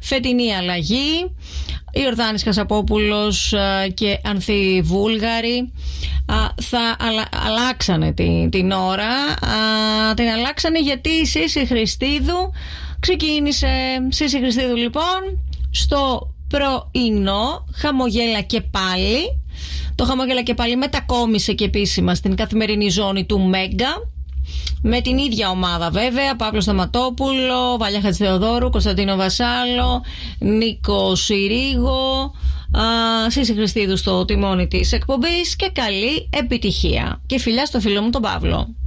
Φετινή αλλαγή. Ιορδάνης Χασαπόπουλος και Ανθή Βούλγαρη θα αλλάξανε την ώρα. Την αλλάξανε γιατί η Σύση Χριστίδου ξεκίνησε. Σύση Χριστίδου λοιπόν στο πρωινό Χαμογέλα και πάλι. Το Χαμόγελα και πάλι μετακόμισε και επίσημα στην καθημερινή ζώνη του Μέγκα. Με την ίδια ομάδα βέβαια, Παύλο Σταματόπουλο, Βαλιά Χατζηθεοδόρου, Κωνσταντίνο Βασάλο, Νίκο Συρίγο, Σύση Χριστίδου στο τιμόνι της εκπομπής και καλή επιτυχία. Και φιλιά στο φίλο μου τον Παύλο.